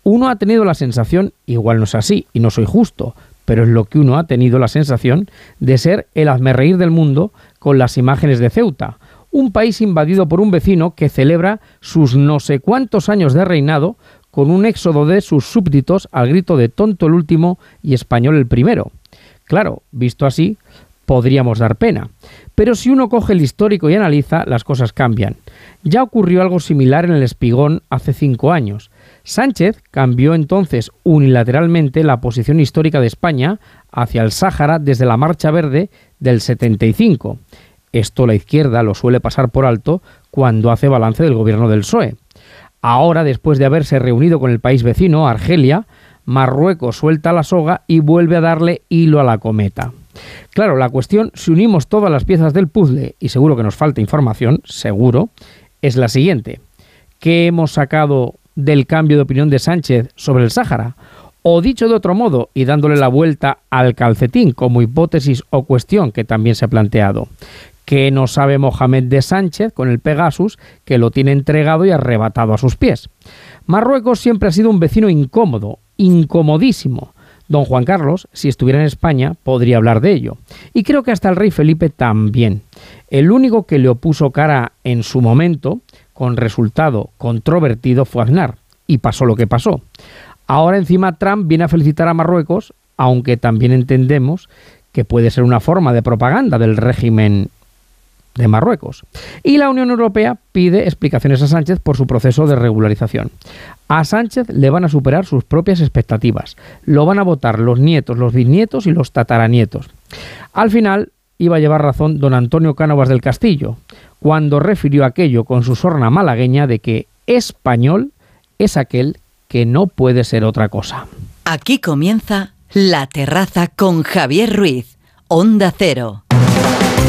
Uno ha tenido la sensación, igual no es así y no soy justo, pero es lo que uno ha tenido la sensación de ser el hazmerreír del mundo con las imágenes de Ceuta, un país invadido por un vecino que celebra sus no sé cuántos años de reinado con un éxodo de sus súbditos al grito de tonto el último y español el primero. Claro, visto así, podríamos dar pena. Pero si uno coge el histórico y analiza, las cosas cambian. Ya ocurrió algo similar en el Espigón hace 5 años. Sánchez cambió entonces unilateralmente la posición histórica de España hacia el Sáhara desde la Marcha Verde del 75. Esto la izquierda lo suele pasar por alto cuando hace balance del gobierno del PSOE. Ahora, después de haberse reunido con el país vecino, Argelia, Marruecos suelta la soga y vuelve a darle hilo a la cometa. Claro, la cuestión, si unimos todas las piezas del puzzle, y seguro que nos falta información, seguro, es la siguiente. ¿Qué hemos sacado del cambio de opinión de Sánchez sobre el Sáhara? O dicho de otro modo, y dándole la vuelta al calcetín como hipótesis o cuestión que también se ha planteado. ¿Qué no sabe Mohamed de Sánchez con el Pegasus que lo tiene entregado y arrebatado a sus pies? Marruecos siempre ha sido un vecino incómodo, incomodísimo. Don Juan Carlos, si estuviera en España, podría hablar de ello. Y creo que hasta el rey Felipe también. El único que le opuso cara en su momento, con resultado controvertido, fue Aznar. Y pasó lo que pasó. Ahora encima Trump viene a felicitar a Marruecos, aunque también entendemos que puede ser una forma de propaganda del régimen de Marruecos. Y la Unión Europea pide explicaciones a Sánchez por su proceso de regularización. A Sánchez le van a superar sus propias expectativas. Lo van a votar los nietos, los bisnietos y los tataranietos. Al final iba a llevar razón don Antonio Cánovas del Castillo, cuando refirió aquello con su sorna malagueña de que español es aquel que no puede ser otra cosa. Aquí comienza La Terraza con Javier Ruiz, Onda Cero.